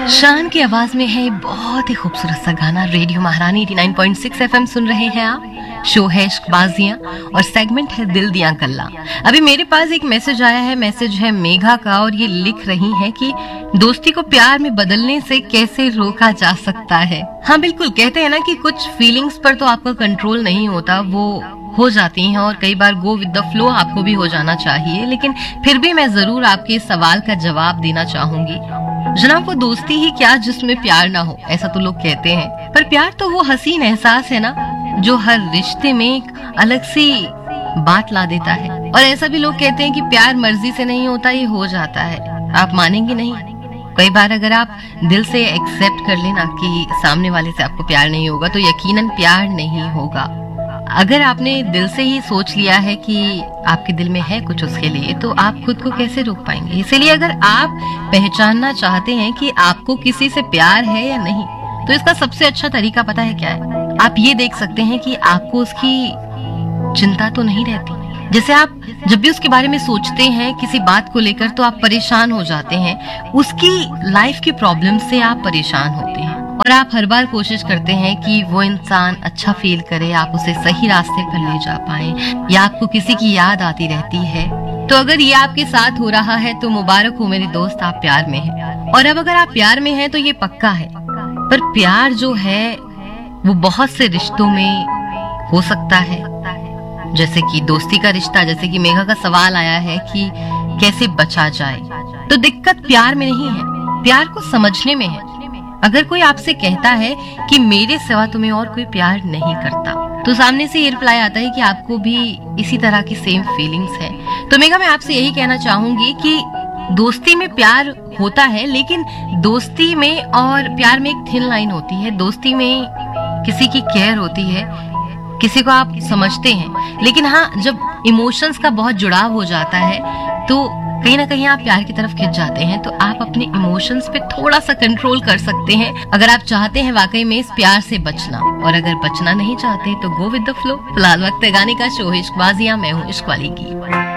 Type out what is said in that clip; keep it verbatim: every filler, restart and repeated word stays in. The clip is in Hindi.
शान की आवाज में है बहुत ही खूबसूरत सा गाना। रेडियो महारानी नवासी पॉइंट छह एफएम सुन रहे हैं आप। शो है इश्कबाजियां और सेगमेंट है दिल दियां कल्ला। अभी मेरे पास एक मैसेज आया है, मैसेज है मेघा का, और ये लिख रही है कि दोस्ती को प्यार में बदलने से कैसे रोका जा सकता है। हाँ बिल्कुल, कहते हैं ना कि कुछ फीलिंग्स पर तो आपका कंट्रोल नहीं होता, वो हो जाती हैं और कई बार गो विद द फ्लो आपको भी हो जाना चाहिए। लेकिन फिर भी मैं जरूर आपके इस सवाल का जवाब देना चाहूंगी। जनाब, वो दोस्ती ही क्या जिसमें प्यार ना हो, ऐसा तो लोग कहते हैं, पर प्यार तो वो हसीन एहसास है ना जो हर रिश्ते में एक अलग सी बात ला देता है। और ऐसा भी लोग कहते हैं कि प्यार मर्जी से नहीं होता, ये हो जाता है। आप मानेंगे नहीं, कई बार अगर आप दिल से एक्सेप्ट कर लेना कि सामने वाले से आपको प्यार नहीं होगा तो यकीनन प्यार नहीं होगा। अगर आपने दिल से ही सोच लिया है कि आपके दिल में है कुछ उसके लिए, तो आप खुद को कैसे रोक पाएंगे। इसलिए अगर आप पहचानना चाहते हैं कि आपको किसी से प्यार है या नहीं, तो इसका सबसे अच्छा तरीका पता है क्या है? आप ये देख सकते हैं कि आपको उसकी चिंता तो नहीं रहती। जैसे आप जब भी उसके बारे में सोचते हैं किसी बात को लेकर, तो आप परेशान हो जाते हैं, उसकी लाइफ की प्रॉब्लम से आप परेशान होते हैं और आप हर बार कोशिश करते हैं कि वो इंसान अच्छा फील करे, आप उसे सही रास्ते पर ले जा पाएं, या आपको किसी की याद आती रहती है। तो अगर ये आपके साथ हो रहा है तो मुबारक हो मेरे दोस्त, आप प्यार में हैं। और अब अगर आप प्यार में हैं तो ये पक्का है, पर प्यार जो है वो बहुत से रिश्तों में हो सकता है, जैसे कि दोस्ती का रिश्ता। जैसे कि मेघा का सवाल आया है कि कैसे बचा जाए, तो दिक्कत प्यार में नहीं है, प्यार को समझने में है। अगर कोई आपसे कहता है कि मेरे सिवा तुम्हें और कोई प्यार नहीं करता, तो सामने से ये रिप्लाई आता है कि आपको भी इसी तरह की सेम फीलिंग्स है। तो मेघा, मैं आपसे यही कहना चाहूंगी कि दोस्ती में प्यार होता है, लेकिन दोस्ती में और प्यार में एक थिन लाइन होती है। दोस्ती में किसी की केयर होती है, किसी को आप समझते हैं, लेकिन हाँ, जब इमोशंस का बहुत जुड़ाव हो जाता है तो कहीं ना कहीं आप प्यार की तरफ खिंच जाते हैं। तो आप अपने इमोशंस पे थोड़ा सा कंट्रोल कर सकते हैं अगर आप चाहते हैं वाकई में इस प्यार से बचना। और अगर बचना नहीं चाहते तो गो विद द फ्लो। फिलहाल वक्त है गाने का। शो है इश्कबाजियां, मैं हूँ इश्क वाली की।